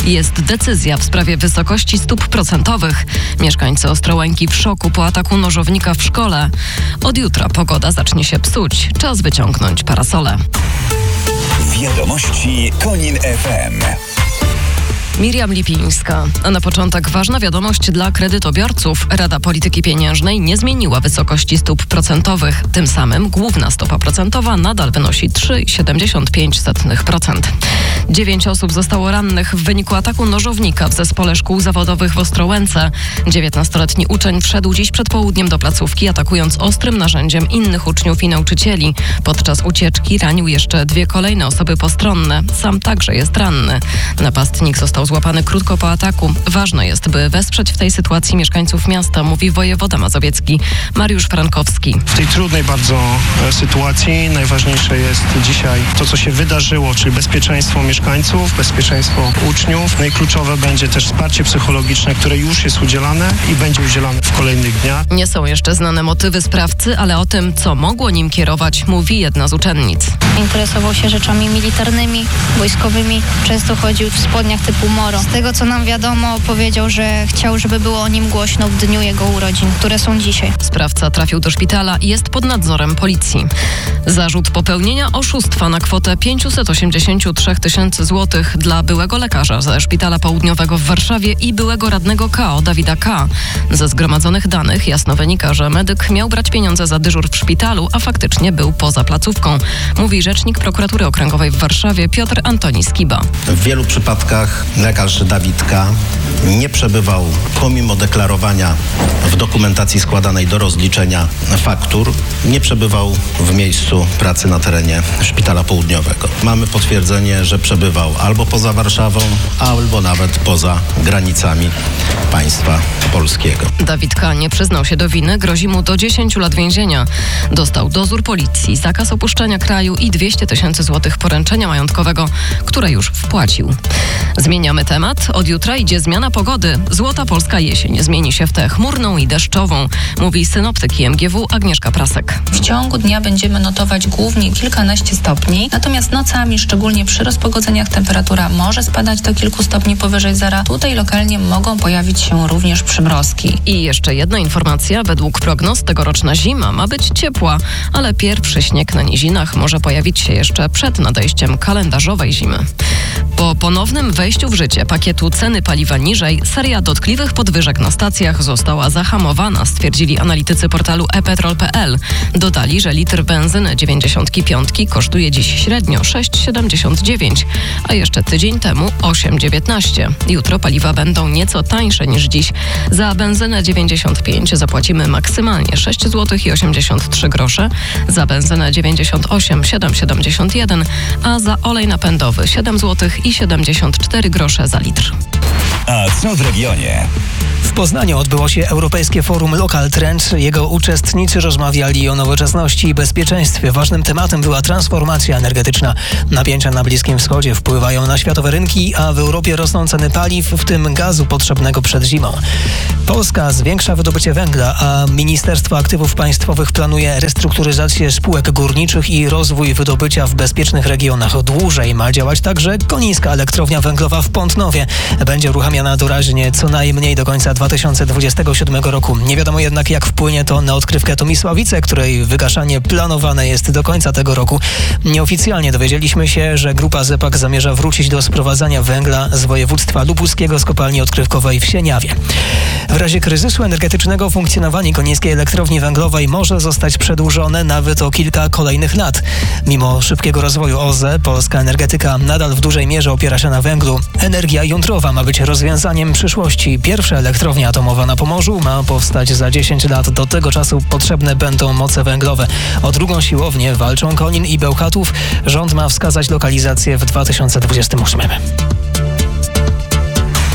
Jest decyzja w sprawie wysokości stóp procentowych. Mieszkańcy Ostrołęki w szoku po ataku nożownika w szkole. Od jutra pogoda zacznie się psuć. Czas wyciągnąć parasole. Wiadomości Konin FM. Miriam Lipińska. A na początek ważna wiadomość dla kredytobiorców. Rada Polityki Pieniężnej nie zmieniła wysokości stóp procentowych. Tym samym główna stopa procentowa nadal wynosi 3,75%. 9 osób zostało rannych w wyniku ataku nożownika w zespole szkół zawodowych w Ostrołęce. 19-letni uczeń wszedł dziś przed południem do placówki, atakując ostrym narzędziem innych uczniów i nauczycieli. Podczas ucieczki ranił jeszcze 2 kolejne osoby postronne. Sam także jest ranny. Napastnik został złapany krótko po ataku. Ważne jest, by wesprzeć w tej sytuacji mieszkańców miasta, mówi wojewoda mazowiecki Mariusz Frankowski. W tej trudnej bardzo sytuacji najważniejsze jest dzisiaj to, co się wydarzyło, czyli bezpieczeństwo mieszkańców, bezpieczeństwo uczniów. No i kluczowe będzie też wsparcie psychologiczne, które już jest udzielane i będzie udzielane w kolejnych dniach. Nie są jeszcze znane motywy sprawcy, ale o tym, co mogło nim kierować, mówi jedna z uczennic. Interesował się rzeczami militarnymi, wojskowymi. Często chodził w spodniach typu moro. Z tego, co nam wiadomo, powiedział, że chciał, żeby było o nim głośno w dniu jego urodzin, które są dzisiaj. Sprawca trafił do szpitala i jest pod nadzorem policji. Zarzut popełnienia oszustwa na kwotę 583 tysięcy złotych dla byłego lekarza ze Szpitala Południowego w Warszawie i byłego radnego KO Dawida K. Ze zgromadzonych danych jasno wynika, że medyk miał brać pieniądze za dyżur w szpitalu, a faktycznie był poza placówką, mówi rzecznik prokuratury okręgowej w Warszawie Piotr Antoni Skiba. W wielu przypadkach lekarz Dawid K. nie przebywał, pomimo deklarowania w dokumentacji składanej do rozliczenia faktur, nie przebywał w miejscu pracy na terenie Szpitala Południowego. Mamy potwierdzenie, że przebywał albo poza Warszawą, albo nawet poza granicami państwa polskiego. Dawid K. nie przyznał się do winy, grozi mu do 10 lat więzienia. Dostał dozór policji, zakaz opuszczenia kraju i 200 tysięcy złotych poręczenia majątkowego, które już wpłacił. Zmieniamy temat. Od jutra idzie zmiana pogody. Złota polska jesień zmieni się w tę chmurną i deszczową, mówi synoptyk IMGW Agnieszka Prasek. W ciągu dnia będziemy notować głównie kilkanaście stopni, natomiast nocami, szczególnie przy rozpogodzeniach, temperatura może spadać do kilku stopni powyżej zera. Tutaj lokalnie mogą pojawić się również przymrozki. I jeszcze jedna informacja. Według prognoz tegoroczna zima ma być ciepła, ale pierwszy śnieg na nizinach może pojawić się jeszcze przed nadejściem kalendarzowej zimy. Po ponownym wejściu w życie pakietu ceny paliwa niżej, seria dotkliwych podwyżek na stacjach została zahamowana, stwierdzili analitycy portalu ePetrol.pl. Dodali, że litr benzyny 95 kosztuje dziś średnio 6,79, a jeszcze tydzień temu 8,19. Jutro paliwa będą nieco tańsze niż dziś. Za benzynę 95 zapłacimy maksymalnie 6 zł i 83 grosze, za benzynę 98 7,71, a za olej napędowy 7 zł i 74 grosze za litr. A co w regionie? W Poznaniu odbyło się Europejskie Forum Local Trend. Jego uczestnicy rozmawiali o nowoczesności i bezpieczeństwie. Ważnym tematem była transformacja energetyczna. Napięcia na Bliskim Wschodzie wpływają na światowe rynki, a w Europie rosną ceny paliw, w tym gazu potrzebnego przed zimą. Polska zwiększa wydobycie węgla, a Ministerstwo Aktywów Państwowych planuje restrukturyzację spółek górniczych i rozwój wydobycia w bezpiecznych regionach. Dłużej ma działać także Konińska Elektrownia Węglowa w Pątnowie. Będzie uruchamiana doraźnie co najmniej do końca 2027 roku. Nie wiadomo jednak, jak wpłynie to na odkrywkę Tomisławice, której wygaszanie planowane jest do końca tego roku. Nieoficjalnie dowiedzieliśmy się, że grupa ZE-PAK zamierza wrócić do sprowadzania węgla z województwa lubuskiego z kopalni odkrywkowej w Sieniawie. W razie kryzysu energetycznego funkcjonowanie Konińskiej Elektrowni Węglowej może zostać przedłużone nawet o kilka kolejnych lat. Mimo szybkiego rozwoju OZE, polska energetyka nadal w dużej mierze opiera się na węglu. Energia jądrowa ma być rozwiązaniem przyszłości. Pierwsza elektrownia atomowa na Pomorzu ma powstać za 10 lat. Do tego czasu potrzebne będą moce węglowe. O drugą siłownię walczą Konin i Bełchatów. Rząd ma wskazać lokalizację w 2028.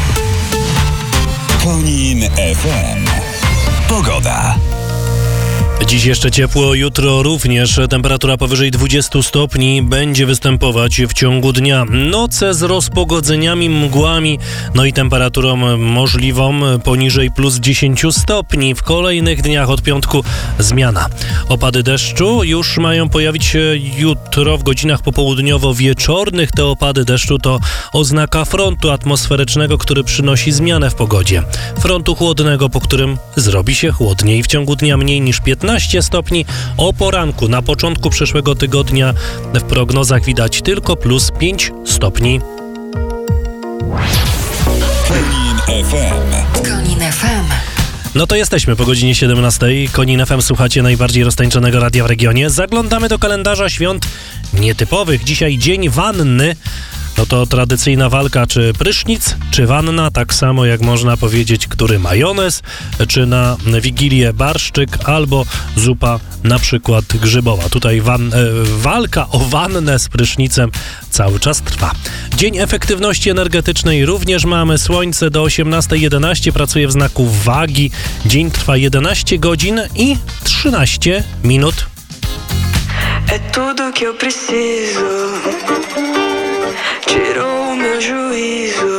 Konin FM. Pogoda. Dziś jeszcze ciepło, jutro również temperatura powyżej 20 stopni będzie występować w ciągu dnia. Noce z rozpogodzeniami, mgłami, no i temperaturą możliwą poniżej plus 10 stopni. W kolejnych dniach od piątku zmiana. Opady deszczu już mają pojawić się jutro w godzinach popołudniowo-wieczornych. Te opady deszczu to oznaka frontu atmosferycznego, który przynosi zmianę w pogodzie. Frontu chłodnego, po którym zrobi się chłodniej. W ciągu dnia mniej niż 15 stopni. O poranku na początku przyszłego tygodnia w prognozach widać tylko plus 5 stopni. Konin FM. Konin FM. No to jesteśmy po godzinie 17. Konin FM, słuchacie najbardziej roztańczonego radia w regionie. Zaglądamy do kalendarza świąt nietypowych. Dzisiaj dzień wanny. No to tradycyjna walka, czy prysznic, czy wanna, tak samo jak można powiedzieć, który majonez, czy na Wigilię barszczyk, albo zupa na przykład grzybowa. Tutaj walka o wannę z prysznicem cały czas trwa. Dzień efektywności energetycznej również mamy. Słońce do 18:11 pracuje w znaku wagi. Dzień trwa 11 godzin i 13 minut. É tudo que eu preciso. Tirou o meu juízo.